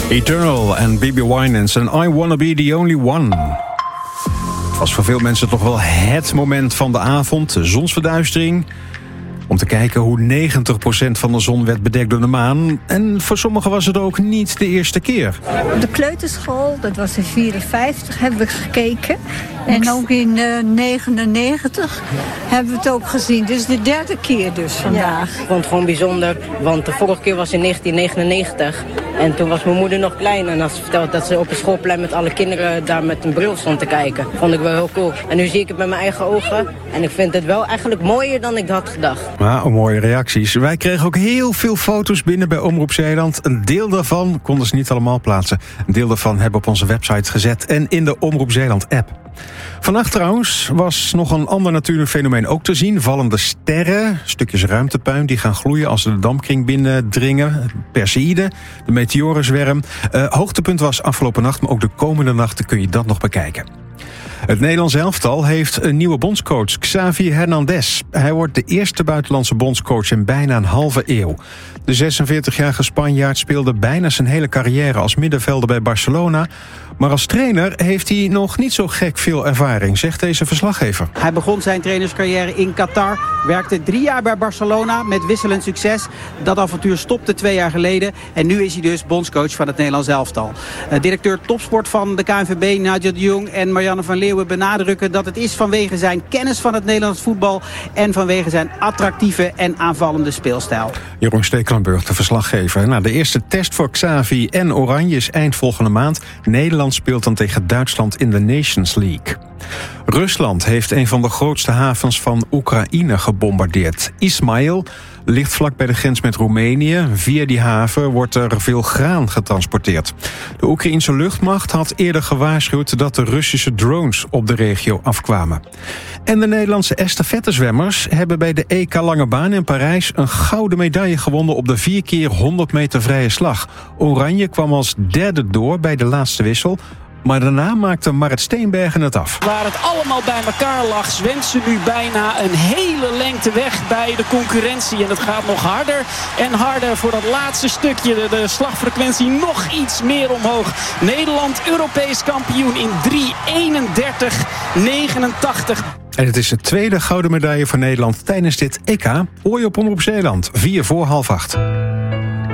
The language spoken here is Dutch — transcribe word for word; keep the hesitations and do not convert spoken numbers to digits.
Eternal en B B Winans en I Wanna Be The Only One. Het was voor veel mensen toch wel het moment van de avond, de zonsverduistering. Om te kijken hoe negentig procent van de zon werd bedekt door de maan. En voor sommigen was het ook niet de eerste keer. Op de kleuterschool, dat was in vierenvijftig, hebben we gekeken. En ook in uh, negenennegentig hebben we het ook gezien. Dus de derde keer dus vandaag. Ja, ik vond het gewoon bijzonder, want de vorige keer was in negentien negenennegentig. En toen was mijn moeder nog klein en had ze verteld dat ze op het schoolplein met alle kinderen daar met een bril stond te kijken. Vond ik wel heel cool. En nu zie ik het met mijn eigen ogen en ik vind het wel eigenlijk mooier dan ik had gedacht. Maar mooie reacties. Wij kregen ook heel veel foto's binnen bij Omroep Zeeland. Een deel daarvan konden ze niet allemaal plaatsen. Een deel daarvan hebben we op onze website gezet en in de Omroep Zeeland app. Vannacht trouwens was nog een ander natuurlijk fenomeen ook te zien. Vallende sterren, stukjes ruimtepuin die gaan gloeien als ze de dampkring binnendringen. Perseïde, de meteorenzwerm. Uh, hoogtepunt was afgelopen nacht, maar ook de komende nachten kun je dat nog bekijken. Het Nederlands elftal heeft een nieuwe bondscoach, Xavi Hernandez. Hij wordt de eerste buitenlandse bondscoach in bijna een halve eeuw. De zesenveertigjarige Spanjaard speelde bijna zijn hele carrière als middenvelder bij Barcelona. Maar als trainer heeft hij nog niet zo gek veel ervaring, zegt deze verslaggever. Hij begon zijn trainerscarrière in Qatar, werkte drie jaar bij Barcelona met wisselend succes. Dat avontuur stopte twee jaar geleden en nu is hij dus bondscoach van het Nederlands elftal. Uh, directeur topsport van de K N V B, Nadja de Jong en Marianne van Leeuwen benadrukken dat het is vanwege zijn kennis van het Nederlands voetbal en vanwege zijn attractieve en aanvallende speelstijl. Jeroen Stekelenburg, de verslaggever. Nou, de eerste test voor Xavi en Oranje is eind volgende maand. Nederland speelt dan tegen Duitsland in de Nations League. Rusland heeft een van de grootste havens van Oekraïne gebombardeerd. Ismail ligt vlak bij de grens met Roemenië. Via die haven wordt er veel graan getransporteerd. De Oekraïense luchtmacht had eerder gewaarschuwd dat de Russische drones op de regio afkwamen. En de Nederlandse estafettezwemmers hebben bij de E K Lange Baan in Parijs een gouden medaille gewonnen op de vier keer honderd meter vrije slag. Oranje kwam als derde door bij de laatste wissel. Maar daarna maakte Marit Steenbergen het af. Waar het allemaal bij elkaar lag, zwemt ze nu bijna een hele lengte weg bij de concurrentie. En het gaat nog harder en harder voor dat laatste stukje. De, de slagfrequentie nog iets meer omhoog. Nederland Europees kampioen in drie eenendertig negenentachtig. En het is de tweede gouden medaille voor Nederland tijdens dit E K. Hoor je op Omroep Zeeland, vier voor half acht.